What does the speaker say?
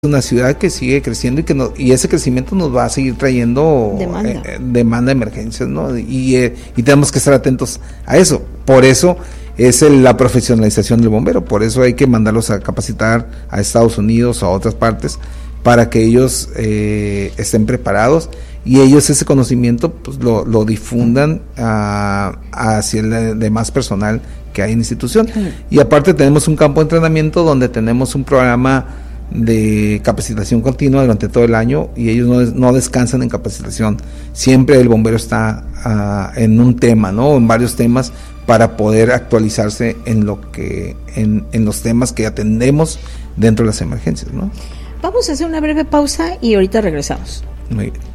una ciudad que sigue creciendo y ese crecimiento nos va a seguir trayendo demanda de emergencias, ¿no? Y tenemos que estar atentos a eso. Por eso es la profesionalización del bombero, por eso hay que mandarlos a capacitar a Estados Unidos o a otras partes para que ellos estén preparados y ellos ese conocimiento pues lo difundan hacia el demás personal que hay en la institución. Y aparte tenemos un campo de entrenamiento donde tenemos un programa de capacitación continua durante todo el año y ellos no descansan en capacitación. Siempre el bombero está en un tema, ¿no? En varios temas para poder actualizarse en los temas que atendemos dentro de las emergencias, ¿no? Vamos a hacer una breve pausa y ahorita regresamos. Muy bien.